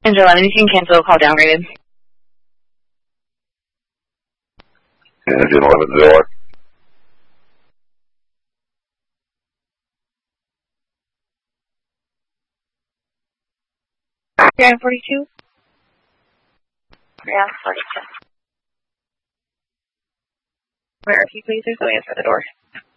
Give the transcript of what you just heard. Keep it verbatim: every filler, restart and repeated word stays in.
Engine eleven, you can cancel, call downgraded. Engine eleven, zero. Ground forty-two? Ground forty-two. Where are you, please? There's no answer at the door.